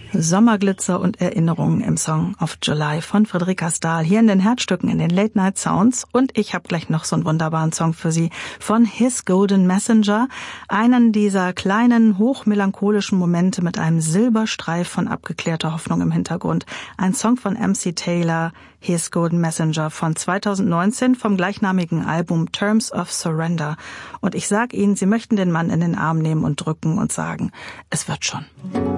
Sommerglitzer und Erinnerungen im Song of July von Friederike Stahl hier in den Herzstücken in den Late Night Sounds. Und ich habe gleich noch so einen wunderbaren Song für Sie von His Golden Messenger. Einen dieser kleinen, hochmelancholischen Momente mit einem Silberstreif von abgeklärter Hoffnung im Hintergrund. Ein Song von MC Taylor, His Golden Messenger von 2019 vom gleichnamigen Album Terms of Surrender. Und ich sag Ihnen, Sie möchten den Mann in den Arm nehmen und drücken und sagen, es wird schon.